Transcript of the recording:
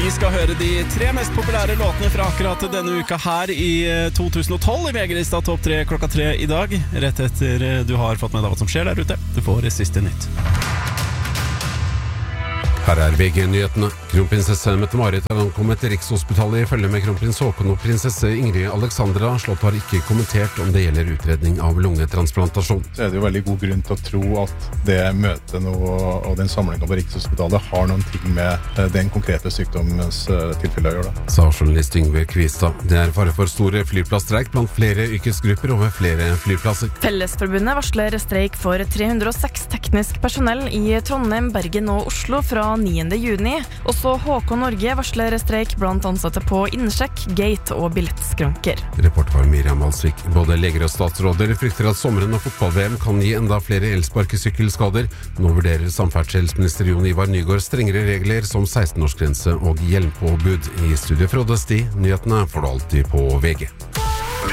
Vi skal høre de 3 mest populære låtene fra akkurat denne uka her i 2012 i VG-lista Topp 3 klokka 3 i dag. Rett etter du har fått med deg hva som skjer der ute. Du får siste nytt. Her VG-nyhetene. Kronprinsesse Mette-Marit har ankommet til Rikshospitalet i følge med kronprins Håkon og prinsesse Ingrid Alexandra. Slottet har ikke kommentert om det gjelder utredning av lungetransplantasjon. Så det jo veldig god grunn til å tro at det møtet nå og den samlingen på Rikshospitalet har noen ting med den konkrete sykdommens tilfelle å gjøre. Sa journalist Yngve Kvistad. Det fare for store flyplassstreik blant flere yrkesgrupper over flere flyplasser. Fellesforbundet varsler streik for 306 teknisk personell i Trondheim, Bergen og Oslo fra 9. juni. Også HK Norge varsler streik blant ansatte på innsjekk, gate og billettskranker. Reporter var Miriam Alsvik. Både leger og statsråder frykter at sommeren og fotball-VM kan gi enda flere elsparkesykkelskader. Nå vurderer samferdselsminister Jon Ivar Nygård strengere regler som 16-årsgrense og hjelmpåbud. I studio Frode Sti, nyhetene får du alltid på VG.